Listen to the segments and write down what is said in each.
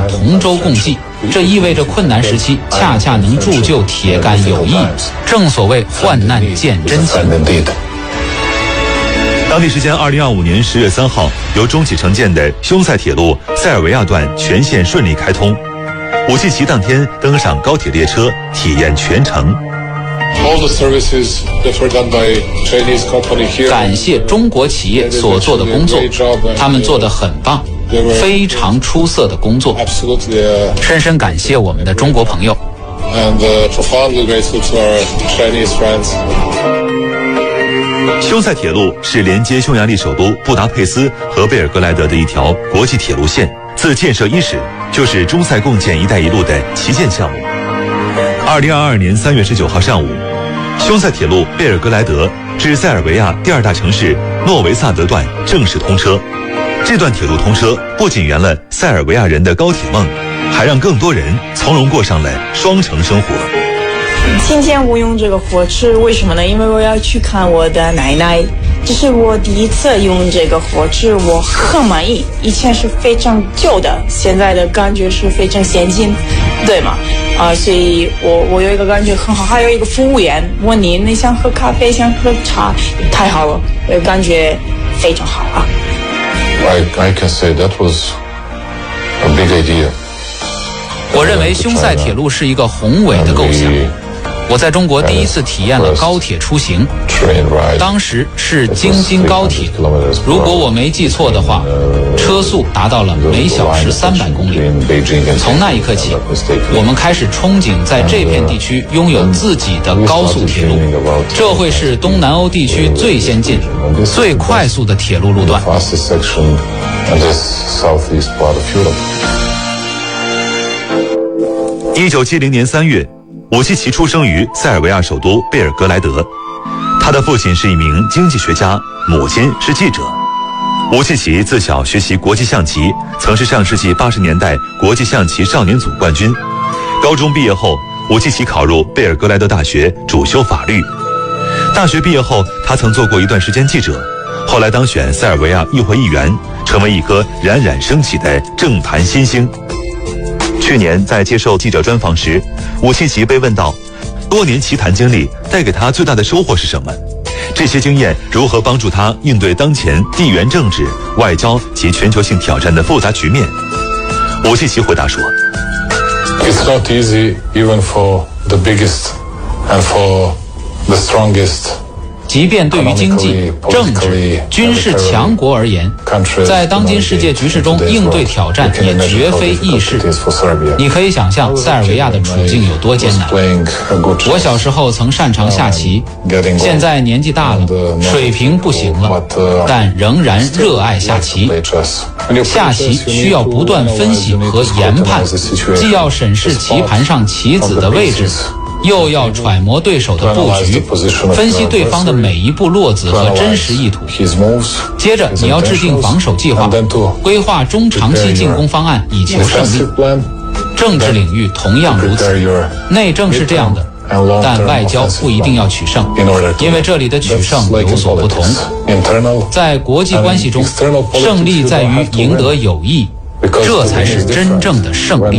同舟共济，这意味着困难时期恰恰能铸就铁杆友谊。正所谓患难见真情。 当地时间2025年10月3号，由中启承建的匈塞铁路塞尔维亚段全线顺利开通。武契奇当天登上高铁列车，体验全程。 感谢中国企业所做的工作，他们做得很棒，非常出色的工作。深深感谢我们的中国朋友。 匈塞铁路是连接匈牙利首都布达佩斯和贝尔格莱德的一条国际铁路线，自建设伊始就是中塞共建“一带一路”的旗舰项目。2022年3月19号上午，匈塞铁路贝尔格莱德至塞尔维亚第二大城市诺维萨德段正式通车。这段铁路通车不仅圆了塞尔维亚人的高铁梦，还让更多人从容过上了双城生活。 今天我用这个火车，为什么呢？因为我要去看我的奶奶，这是我第一次用这个火车，我很满意。以前是非常旧的，现在的感觉是非常先进，对吗？所以我有一个感觉很好。还有一个服务员问你想喝咖啡，想喝茶，太好了，我感觉非常好啊。 I can say that was a big idea. 我认为匈塞铁路是一个宏伟的构想。我在中国第一次体验了高铁出行，当时是京津高铁，如果我没记错的话，车速达到了每小时300公里。从那一刻起，我们开始憧憬在这片地区拥有自己的高速铁路，这会是东南欧地区最先进、最快速的铁路路段。 1970年3月，武契奇出生于塞尔维亚首都贝尔格莱德。他的父亲是一名经济学家，母亲是记者。武契奇自小学习国际象棋，曾是上世纪80年代国际象棋少年组冠军。高中毕业后，武契奇考入贝尔格莱德大学，主修法律。大学毕业后，他曾做过一段时间记者，后来当选塞尔维亚议会议员，成为一颗冉冉升起的政坛新星。去年在接受记者专访时，武契奇被问到，多年棋坛经历带给他最大的收获是什么？这些经验如何帮助他应对当前地缘政治、外交及全球性挑战的复杂局面？武契奇回答说 ：“It's not easy even for the biggest and for the strongest.” 即便对于经济、政治、军事强国而言，在当今世界局势中应对挑战也绝非易事。你可以想象塞尔维亚的处境有多艰难。我小时候曾擅长下棋，现在年纪大了，水平不行了，但仍然热爱下棋。下棋需要不断分析和研判，既要审视棋盘上棋子的位置，又要揣摩对手的布局，分析对方的每一步落子和真实意图。接着你要制定防守计划，规划中长期进攻方案，以求胜利。政治领域同样如此，内政是这样的，但外交不一定要取胜，因为这里的取胜有所不同。在国际关系中，胜利在于赢得友谊，这才是真正的胜利。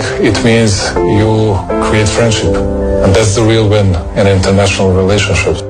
And that's the real win in international relationships.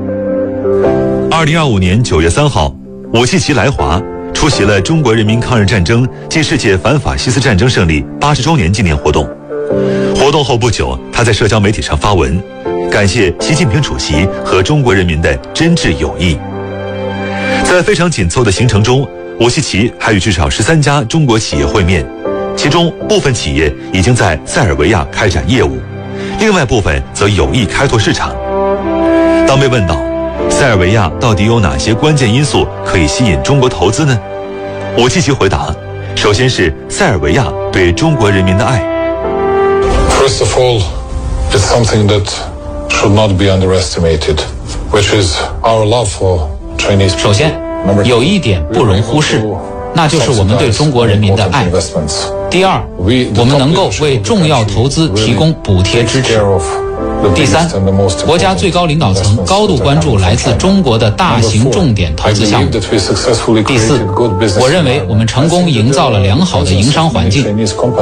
2025年9月3号，武契奇来华出席了中国人民抗日战争暨世界反法西斯战争胜利80周年纪念活动。活动后不久，他在社交媒体上发文，感谢习近平主席和中国人民的真挚友谊。在非常紧凑的行程中，武契奇还与至少13家中国企业会面，其中部分企业已经在塞尔维亚开展业务，另外部分则有意开拓市场。当被问到塞尔维亚到底有哪些关键因素可以吸引中国投资呢？武契奇回答，首先是塞尔维亚对中国人民的爱。 First of all, it's something that should not be underestimated, which is our love for Chinese people. 首先，有一点不容忽视，那就是我们对中国人民的爱。第二，我们能够为重要投资提供补贴支持。第三，国家最高领导层高度关注来自中国的大型重点投资项目。第四，我认为我们成功营造了良好的营商环境。